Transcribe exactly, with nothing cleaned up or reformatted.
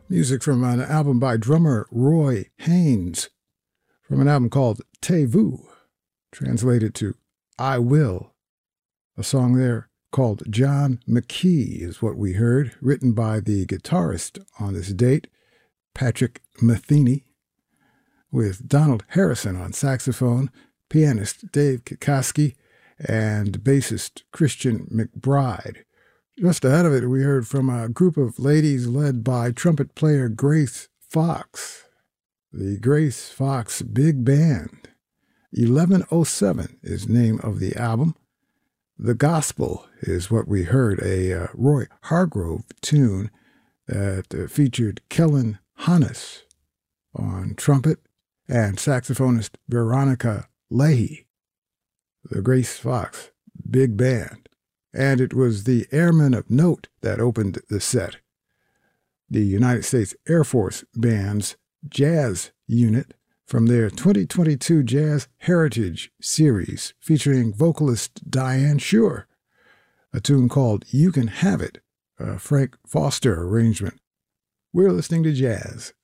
Music from an album by drummer Roy Haynes, from an album called Te Vu, translated to I Will. A song there called John McKee is what we heard, written by the guitarist on this date, Patrick Metheny, with Donald Harrison on saxophone, pianist Dave Kikoski, and bassist Christian McBride. Just ahead of it, we heard from a group of ladies led by trumpet player Grace Fox, the Grace Fox Big Band. eleven oh seven is the name of the album. The Gospel is what we heard, a uh, Roy Hargrove tune that uh, featured Kellen Hannes on trumpet and saxophonist Veronica Leahy. The Grace Fox Big Band. And it was the Airmen of Note that opened the set. The United States Air Force Band's jazz unit from their twenty twenty-two Jazz Heritage Series featuring vocalist Diane Shure, a tune called You Can Have It, a Frank Foster arrangement. We're listening to jazz